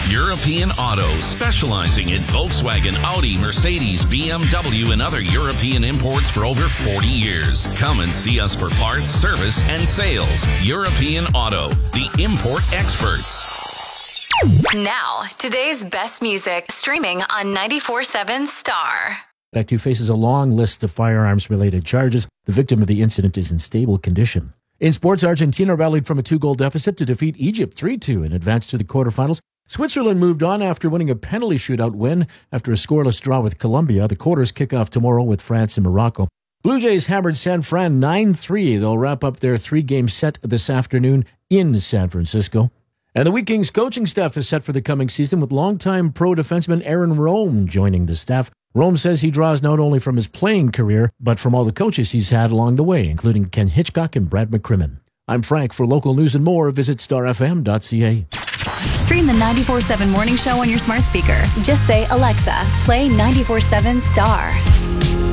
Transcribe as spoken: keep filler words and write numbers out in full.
European Auto, specializing in Volkswagen, Audi, Mercedes, B M W, and other European imports for over forty years. Come and see us for parts, service, and sales. European Auto, the import experts. Now, today's best music, streaming on ninety-four point seven Star. Suspect who faces a long list of firearms-related charges. The victim of the incident is in stable condition. In sports, Argentina rallied from a two-goal deficit to defeat Egypt three two and advanced to the quarterfinals. Switzerland moved on after winning a penalty shootout win after a scoreless draw with Colombia. The quarters kick off tomorrow with France and Morocco. Blue Jays hammered San Fran nine three. They'll wrap up their three-game set this afternoon in San Francisco. And the Wheat Kings coaching staff is set for the coming season with longtime pro defenseman Aaron Rome joining the staff. Rome says he draws not only from his playing career, but from all the coaches he's had along the way, including Ken Hitchcock and Brad McCrimmon. I'm Frank. For local news and more, visit star f m dot c a. Stream the ninety-four point seven Morning Show on your smart speaker. Just say, Alexa, play ninety-four point seven Star.